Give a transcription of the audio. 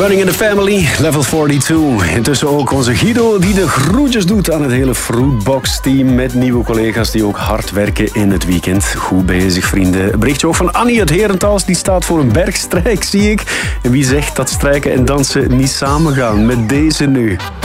Running in the Family, level 42. Intussen ook onze Guido die de groetjes doet aan het hele Fruitbox-team met nieuwe collega's die ook hard werken in het weekend. Goed bezig, vrienden. Een berichtje ook van Annie uit Herentals, die staat voor een bergstrijk, zie ik. En wie zegt dat strijken en dansen niet samengaan? Met deze nu.